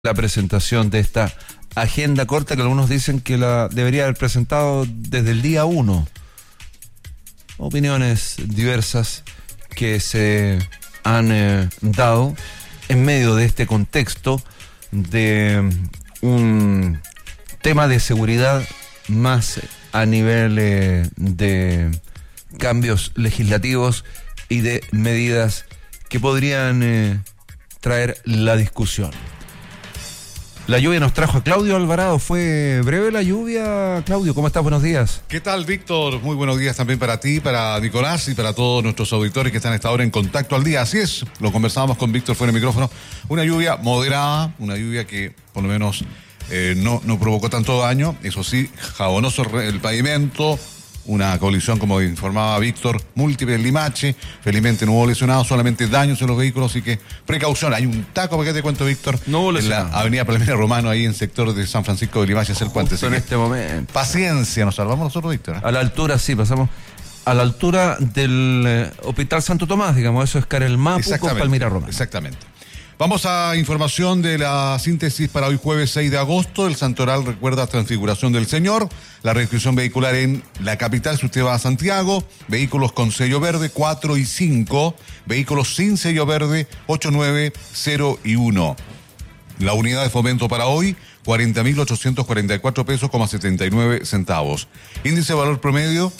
la presentación de esta agenda corta que algunos dicen que la debería haber presentado desde el día 1. Opiniones diversas que se han dado en medio de este contexto de un tema de seguridad más a nivel de cambios legislativos y de medidas que podrían traer la discusión. La lluvia nos trajo a Claudio Alvarado. ¿Fue breve la lluvia, Claudio? ¿Cómo estás? Buenos días. ¿Qué tal, Víctor? Muy buenos días también para ti, para Nicolás y para todos nuestros auditores que están a esta hora en Contacto al Día. Así es, lo conversábamos con Víctor fuera de micrófono. Una lluvia moderada, una lluvia que por lo menos no provocó tanto daño. Eso sí, jabonoso el pavimento. Una colisión, como informaba Víctor, múltiple en Limache. Felizmente no hubo lesionados, solamente daños en los vehículos, así que precaución. Hay un taco, ¿por qué te cuento, Víctor? No hubo en la avenida Palmira Romano, ahí en el sector de San Francisco de Limache, es el puente. En este momento. Paciencia, nos salvamos nosotros, Víctor. A la altura, sí, pasamos a la altura del Hospital Santo Tomás, digamos, eso es Carelmapu con Palmira Romano. Exactamente. Vamos a información de la síntesis para hoy jueves 6 de agosto. El Santoral recuerda Transfiguración del Señor. La restricción vehicular en la capital, si usted va a Santiago. Vehículos con sello verde 4 y 5. Vehículos sin sello verde 8, 9, 0 y 1. La unidad de fomento para hoy, 40.844 pesos, 79 centavos. Índice de valor promedio,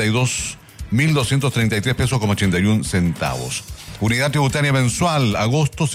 42.233 pesos, 81 centavos. Unidad tributaria mensual, agosto,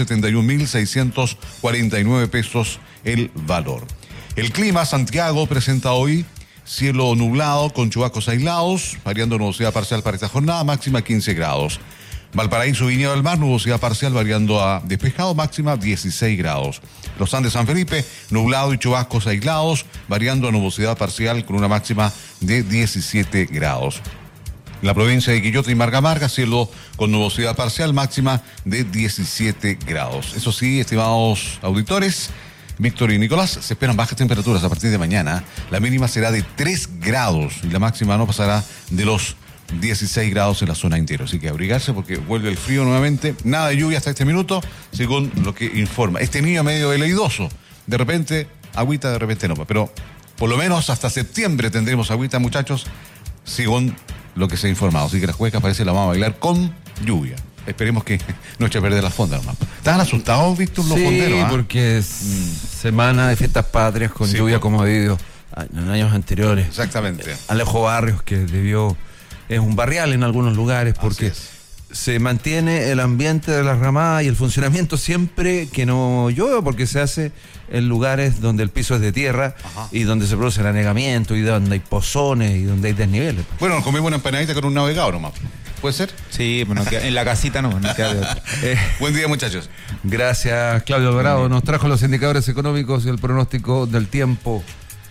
71.649 pesos el valor. El clima, Santiago presenta hoy cielo nublado con chubascos aislados, variando nubosidad parcial para esta jornada, máxima 15 grados. Valparaíso, Viña del Mar, nubosidad parcial variando a despejado, máxima 16 grados. Los Andes, San Felipe, nublado y chubascos aislados, variando a nubosidad parcial con una máxima de 17 grados. La provincia de Quillota y Marga, cielo con nubosidad parcial, máxima de 17 grados. Eso sí, estimados auditores, Víctor y Nicolás, se esperan bajas temperaturas a partir de mañana. La mínima será de 3 grados y la máxima no pasará de los 16 grados en la zona interior. Así que abrigarse porque vuelve el frío nuevamente. Nada de lluvia hasta este minuto, según lo que informa. Este niño medio veleidoso, de repente agüita, de repente no. Pero por lo menos hasta septiembre tendremos agüita, muchachos, según lo que se ha informado. Así que las cuecas parece la vamos a bailar con lluvia. Esperemos que no eche a perder las fondas, hermano. ¿Estaban asustados, Víctor, los fonderos? Sí, porque es semana de fiestas patrias con lluvia como ha habido en años anteriores. Exactamente. Alejo Barrios, que es un barrial en algunos lugares, porque se mantiene el ambiente de las ramadas y el funcionamiento siempre que no llueva, porque se hace en lugares donde el piso es de tierra. Ajá. Y donde se produce el anegamiento y donde hay pozones y donde hay desniveles. Bueno, nos comimos una empanadita con un navegador nomás. ¿Puede ser? Sí, bueno, en la casita no queda de otra. Buen día, muchachos. Gracias, Claudio Alvarado. Nos trajo los indicadores económicos y el pronóstico del tiempo.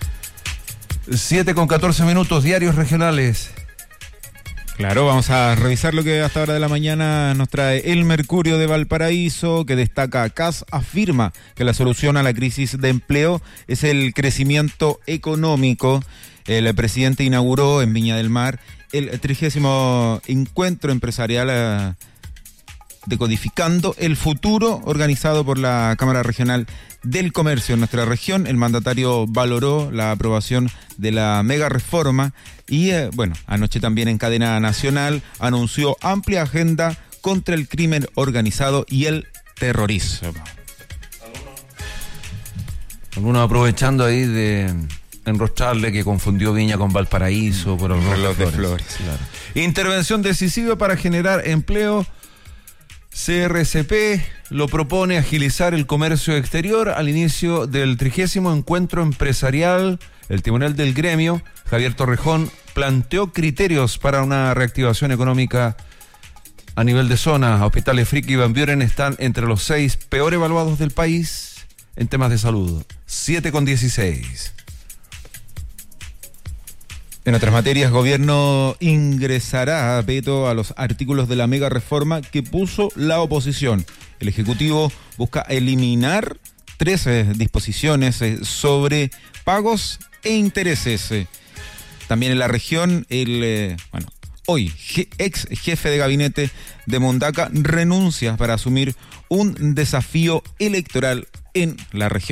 7:14, diarios regionales. Claro, vamos a revisar lo que hasta ahora de la mañana nos trae El Mercurio de Valparaíso, que destaca: CAS afirma que la solución a la crisis de empleo es el crecimiento económico. El presidente inauguró en Viña del Mar el 30º encuentro empresarial Decodificando el Futuro, organizado por la Cámara Regional del Comercio en nuestra región. El mandatario valoró la aprobación de la mega reforma y, anoche también en cadena nacional anunció amplia agenda contra el crimen organizado y el terrorismo. Algunos aprovechando ahí de enrostrarle que confundió Viña con Valparaíso por el reloj de flores. Claro. Intervención decisiva para generar empleo. CRCP lo propone agilizar el comercio exterior al inicio del 30º encuentro empresarial. El Tribunal del Gremio, Javier Torrejón, planteó criterios para una reactivación económica a nivel de zona. Hospitales Friki y Van Buren están entre los 6 peor evaluados del país en temas de salud. 7:16. En otras materias, gobierno ingresará veto a los artículos de la mega reforma que puso la oposición. El Ejecutivo busca eliminar 13 disposiciones sobre pagos e intereses. También en la región, hoy ex jefe de gabinete de Mondaca, renuncia para asumir un desafío electoral en la región.